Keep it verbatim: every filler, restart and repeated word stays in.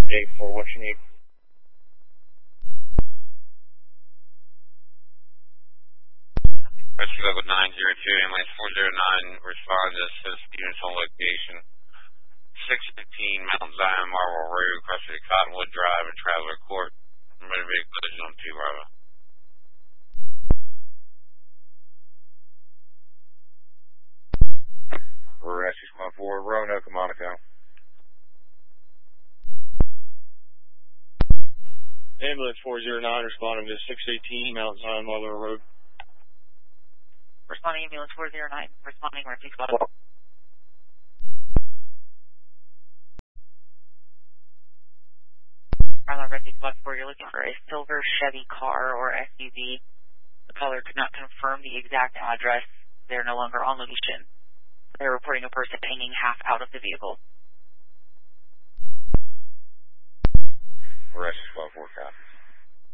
eight four, what you need? Rescue level nine zero two, ambulance four zero nine, respond to assist units on location. six fifteen Mount Zion Marble Road, crossing Cottonwood Drive and Traveler Court. Motor vehicle collision on two Bravo. Rescue Squad four, Roanoke, Monaco. Ambulance four zero nine responding to six eighteen Mount Zion Marble Road. Responding ambulance four zero nine, responding rescue squad. Bravo rescue squad four, you're looking for a silver Chevy car or S U V. The caller could not confirm the exact address. They're no longer on location. They're reporting a person hanging half out of the vehicle. Rescue Squad four, copy.